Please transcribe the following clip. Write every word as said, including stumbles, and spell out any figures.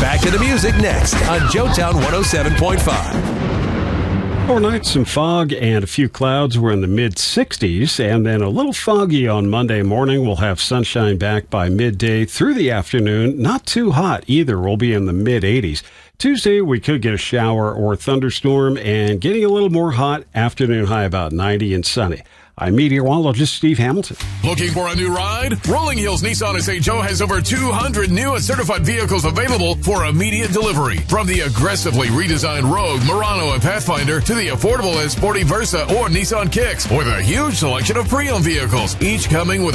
Back to the music next on Joetown one oh seven point five. Overnight, some fog and a few clouds. We're in the mid sixties, and then a little foggy on Monday morning. We'll have sunshine back by midday through the afternoon. Not too hot either. We'll be in the mid eighties. Tuesday, we could get a shower or thunderstorm, and getting a little more hot. Afternoon high about ninety and sunny. I'm meteorologist Steve Hamilton. Looking for a new ride? Rolling Hills Nissan of Saint Joe has over two hundred new and certified vehicles available for immediate delivery. From the aggressively redesigned Rogue, Murano, and Pathfinder to the affordable and sporty Versa or Nissan Kicks, with a huge selection of pre-owned vehicles, each coming with